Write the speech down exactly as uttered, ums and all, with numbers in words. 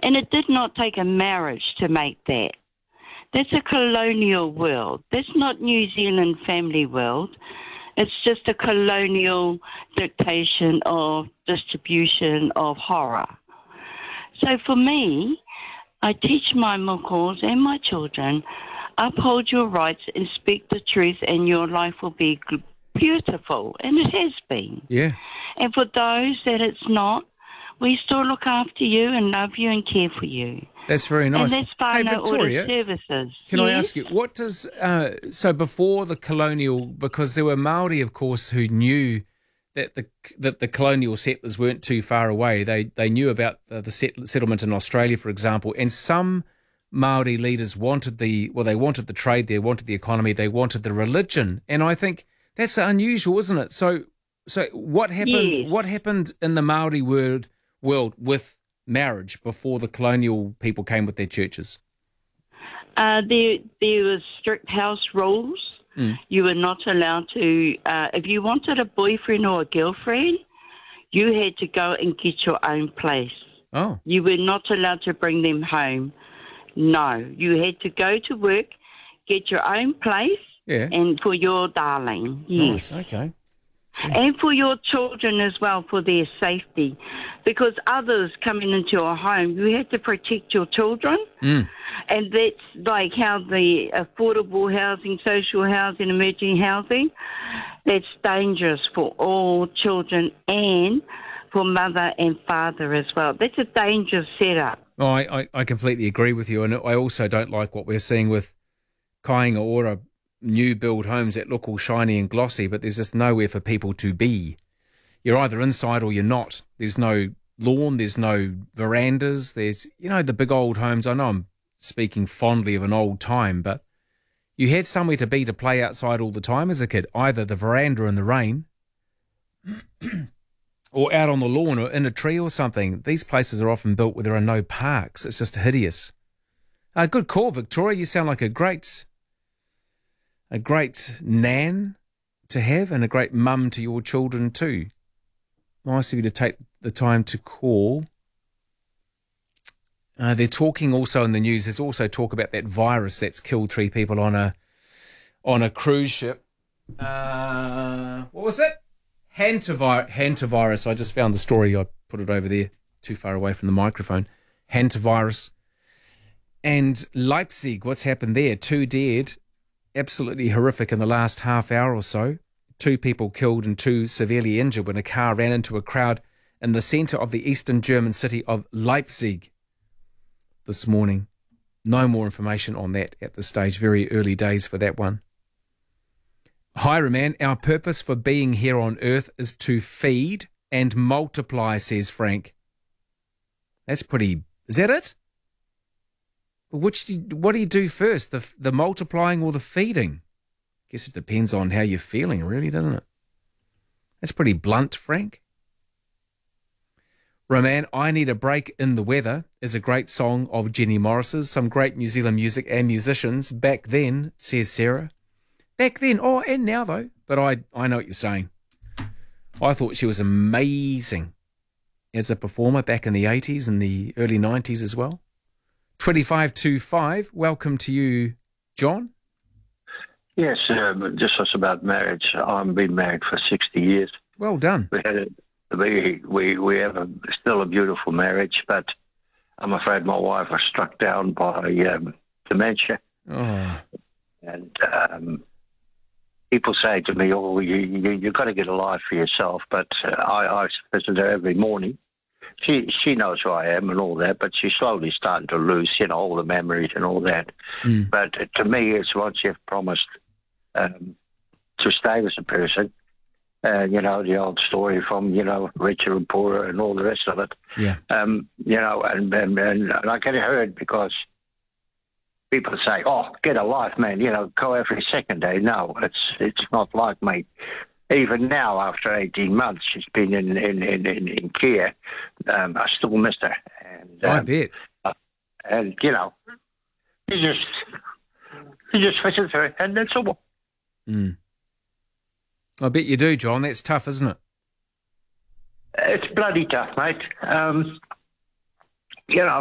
And it did not take a marriage to make that. That's a colonial world. That's not New Zealand family world. It's just a colonial dictation of distribution of horror. So for me, I teach my mokos and my children, uphold your rights and speak the truth, and your life will be beautiful. And it has been. Yeah. And for those that it's not, we still look after you and love you and care for you. That's very nice. And that's Hey, whānau Victoria, ora services. can I Yes? ask you, what does, uh, so before the colonial, because there were Māori, of course, who knew that the that the colonial settlers weren't too far away. They they knew about the, the set, settlement in Australia, for example, and some Māori leaders wanted the, well, they wanted the trade there, wanted the economy, they wanted the religion. And I think that's unusual, isn't it? So so what happened, Yes. what happened in the Māori world, world with marriage before the colonial people came with their churches? Uh, there, there was strict house rules. Mm. You were not allowed to, uh, if you wanted a boyfriend or a girlfriend, you had to go and get your own place. Oh, You were not allowed to bring them home. No, you had to go to work, get your own place, yeah. and for your darling. Yes. Nice, okay. And for your children as well, for their safety. Because others coming into your home, you have to protect your children. Mm. And that's like how the affordable housing, social housing, emerging housing, that's dangerous for all children and for mother and father as well. That's a dangerous setup. Oh, I, I, I completely agree with you. And I also don't like what we're seeing with kāinga ora new build homes that look all shiny and glossy, but there's just nowhere for people to be. You're either inside or you're not. There's no lawn, there's no verandas, there's, you know, the big old homes. I know I'm speaking fondly of an old time, but you had somewhere to be to play outside all the time as a kid, either the veranda in the rain or out on the lawn or in a tree or something. These places are often built where there are no parks. It's just hideous. Uh, good call, Victoria. You sound like a great... a great nan to have and a great mum to your children too. Nice of you to take the time to call. Uh, they're talking also in the news. There's also talk about that virus that's killed three people on a on a cruise ship. Uh, what was it? Hantavirus. Hantavirus. I just found the story. I put it over there, too far away from the microphone. Hantavirus. And Leipzig, what's happened there? Two dead. Absolutely horrific in the last half hour or so. Two people killed and two severely injured when a car ran into a crowd in the centre of the eastern German city of Leipzig this morning. No more information on that at this stage. Very early days for that one. Hi, Roman. Our purpose for being here on earth is to feed and multiply, says Frank. That's pretty... Is that it? Which do you, what do you do first, the the multiplying or the feeding? Guess it depends on how you're feeling, really, doesn't it? That's pretty blunt, Frank. Roman, I Need a Break in the Weather is a great song of Jenny Morris's. Some great New Zealand music and musicians back then, says Sarah. Back then, oh, and now though. But I, I know what you're saying. I thought she was amazing as a performer back in the eighties and the early nineties as well. twenty-five two five, welcome to you, John. Yes, um, just was about marriage. I've been married for sixty years. Well done. We had a, we we we have a, still a beautiful marriage, but I'm afraid my wife was struck down by um, dementia. Oh. And um, people say to me, "Oh, you you you've got to get a life for yourself." But uh, I I visit her every morning. She she knows who I am and all that, but she's slowly starting to lose, you know, all the memories and all that. Mm. But to me, it's once you've promised um, to stay with a person, uh, you know, the old story from, you know, richer and poorer and all the rest of it. Yeah. Um, you know, and, and, and I get hurt because people say, oh, get a life, man, you know, go every second day. No, it's it's not like me. Even now, after eighteen months, she's been in in, in, in, in care. Um, I still miss her. And, um, I bet. Uh, and, you know, you just, you just visit her, and that's all. Mm. I bet you do, John. That's tough, isn't it? It's bloody tough, mate. Um, you know,